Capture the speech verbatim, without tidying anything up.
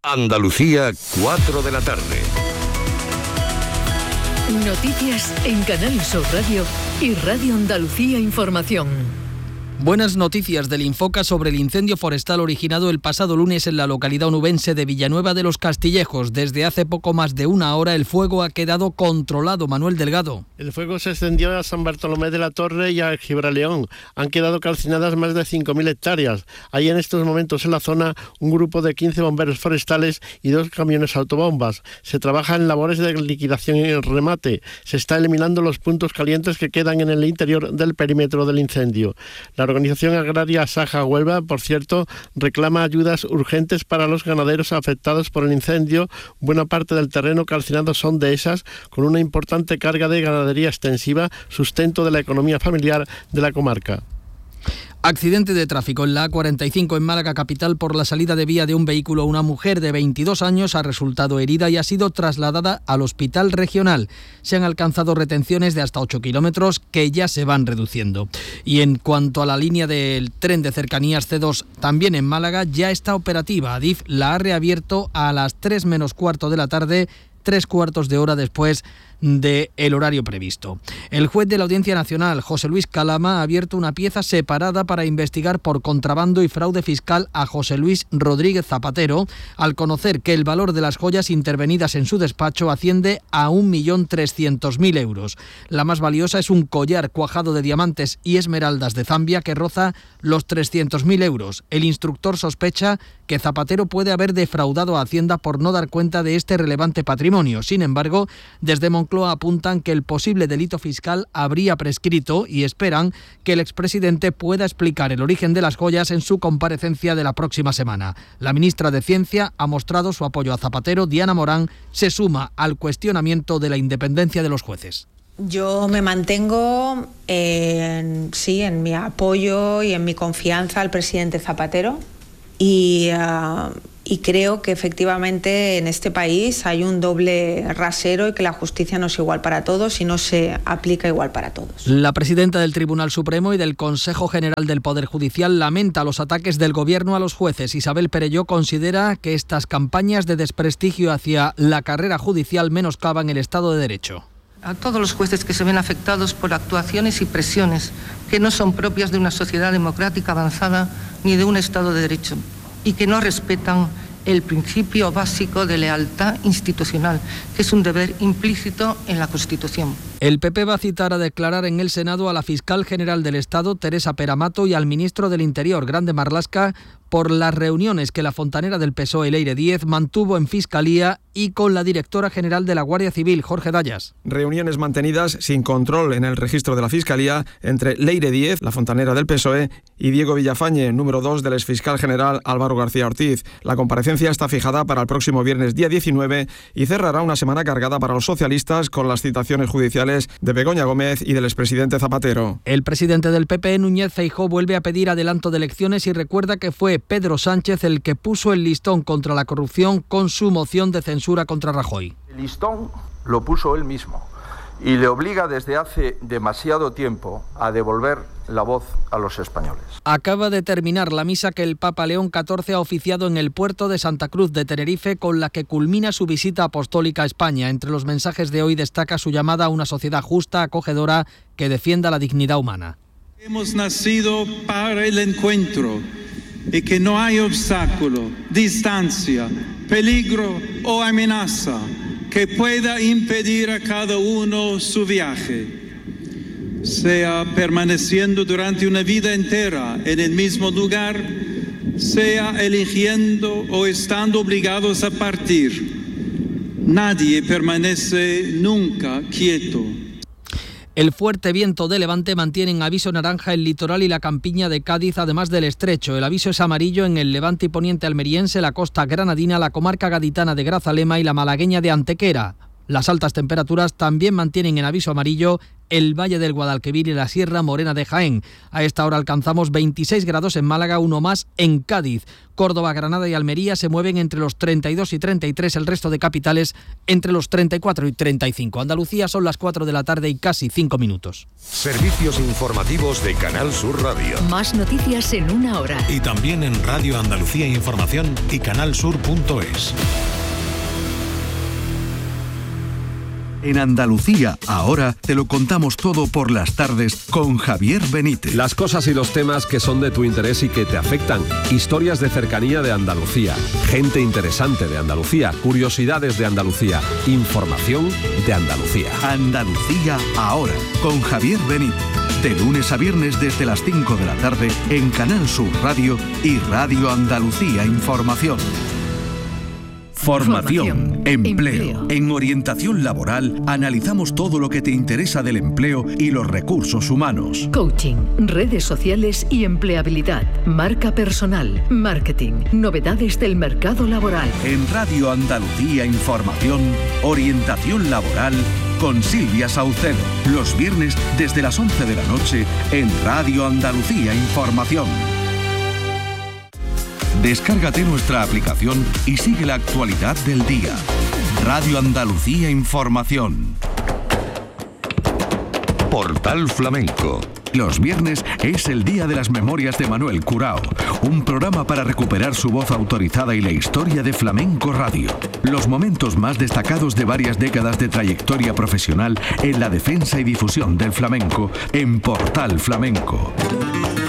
Andalucía, cuatro de la tarde. Noticias en Canal Sur Radio y Radio Andalucía Información. Buenas noticias del Infoca sobre el incendio forestal originado el pasado lunes en la localidad onubense de Villanueva de los Castillejos. Desde hace poco más de una hora el fuego ha quedado controlado. Manuel Delgado. El fuego se extendió a San Bartolomé de la Torre y a Gibraleón. Han quedado calcinadas más de cinco mil hectáreas. Hay en estos momentos en la zona un grupo de quince bomberos forestales y dos camiones autobombas. Se trabaja en labores de liquidación y remate. Se está eliminando los puntos calientes que quedan en el interior del perímetro del incendio. La organización agraria Saja Huelva, por cierto, reclama ayudas urgentes para los ganaderos afectados por el incendio. Buena parte del terreno calcinado son dehesas, con una importante carga de ganadería extensiva, sustento de la economía familiar de la comarca. Accidente de tráfico en la A cuarenta y cinco en Málaga capital por la salida de vía de un vehículo. Una mujer de veintidós años ha resultado herida y ha sido trasladada al hospital regional. Se han alcanzado retenciones de hasta ocho kilómetros que ya se van reduciendo. Y en cuanto a la línea del tren de cercanías C dos, también en Málaga ya está operativa. Adif la ha reabierto a las tres menos cuarto de la tarde, tres cuartos de hora después del horario previsto. El juez de la Audiencia Nacional, José Luis Calama, ha abierto una pieza separada para investigar por contrabando y fraude fiscal a José Luis Rodríguez Zapatero, al conocer que el valor de las joyas intervenidas en su despacho asciende a un millón trescientos mil euros. La más valiosa es un collar cuajado de diamantes y esmeraldas de Zambia que roza los trescientos mil euros. El instructor sospecha que Zapatero puede haber defraudado a Hacienda por no dar cuenta de este relevante patrimonio. Sin embargo, desde Moncloa apuntan que el posible delito fiscal habría prescrito y esperan que el expresidente pueda explicar el origen de las joyas en su comparecencia de la próxima semana. La ministra de Ciencia ha mostrado su apoyo a Zapatero. Diana Morán se suma al cuestionamiento de la independencia de los jueces. Yo me mantengo en, sí, en mi apoyo y en mi confianza al presidente Zapatero y... Uh, Y creo que efectivamente en este país hay un doble rasero y que la justicia no es igual para todos y no se aplica igual para todos. La presidenta del Tribunal Supremo y del Consejo General del Poder Judicial lamenta los ataques del Gobierno a los jueces. Isabel Perelló considera que estas campañas de desprestigio hacia la carrera judicial menoscaban el Estado de Derecho. A todos los jueces que se ven afectados por actuaciones y presiones que no son propias de una sociedad democrática avanzada ni de un Estado de Derecho, y que no respetan el principio básico de lealtad institucional, que es un deber implícito en la Constitución. El P P va a citar a declarar en el Senado a la fiscal general del Estado, Teresa Peramato, y al ministro del Interior, Grande Marlaska, por las reuniones que la fontanera del P S O E, Leire Díez, mantuvo en Fiscalía y con la directora general de la Guardia Civil, Jorge Dallas. Reuniones mantenidas sin control en el registro de la Fiscalía entre Leire Díez, la fontanera del P S O E, y Diego Villafañe, número dos del exfiscal general Álvaro García Ortiz. La comparecencia está fijada para el próximo viernes día diecinueve y cerrará una semana cargada para los socialistas con las citaciones judiciales de Begoña Gómez y del expresidente Zapatero. El presidente del P P, Núñez Feijóo, vuelve a pedir adelanto de elecciones y recuerda que fue Pedro Sánchez el que puso el listón contra la corrupción con su moción de censura contra Rajoy. El listón lo puso él mismo y le obliga desde hace demasiado tiempo a devolver la voz a los españoles. Acaba de terminar la misa que el Papa León catorce ha oficiado en el puerto de Santa Cruz de Tenerife, con la que culmina su visita apostólica a España. Entre los mensajes de hoy destaca su llamada a una sociedad justa, acogedora, que defienda la dignidad humana. Hemos nacido para el encuentro y que no hay obstáculo, distancia, peligro o amenaza que pueda impedir a cada uno su viaje, sea permaneciendo durante una vida entera en el mismo lugar, sea eligiendo o estando obligados a partir. Nadie permanece nunca quieto. El fuerte viento de levante mantiene en aviso naranja el litoral y la campiña de Cádiz, además del estrecho. El aviso es amarillo en el levante y poniente almeriense, la costa granadina, la comarca gaditana de Grazalema y la malagueña de Antequera. Las altas temperaturas también mantienen en aviso amarillo el Valle del Guadalquivir y la Sierra Morena de Jaén. A esta hora alcanzamos veintiséis grados en Málaga, uno más en Cádiz. Córdoba, Granada y Almería se mueven entre los treinta y dos y treinta y tres, el resto de capitales entre los treinta y cuatro y treinta y cinco. Andalucía son las cuatro de la tarde y casi cinco minutos. Servicios informativos de Canal Sur Radio. Más noticias en una hora. Y también en Radio Andalucía Información y canalsur punto es. En Andalucía, ahora te lo contamos todo por las tardes con Javier Benítez. Las cosas y los temas que son de tu interés y que te afectan. Historias de cercanía de Andalucía. Gente interesante de Andalucía. Curiosidades de Andalucía. Información de Andalucía. Andalucía, ahora, con Javier Benítez. De lunes a viernes desde las cinco de la tarde en Canal Sur Radio y Radio Andalucía Información. Formación, Formación, empleo. empleo. En Orientación Laboral analizamos todo lo que te interesa del empleo y los recursos humanos. Coaching, redes sociales y empleabilidad, marca personal, marketing, novedades del mercado laboral. En Radio Andalucía Información, Orientación Laboral con Silvia Saucedo. Los viernes desde las once de la noche en Radio Andalucía Información. Descárgate nuestra aplicación y sigue la actualidad del día. Radio Andalucía Información. Portal Flamenco. Los viernes es el Día de las Memorias de Manuel Curao, un programa para recuperar su voz autorizada y la historia de Flamenco Radio. Los momentos más destacados de varias décadas de trayectoria profesional en la defensa y difusión del flamenco en Portal Flamenco.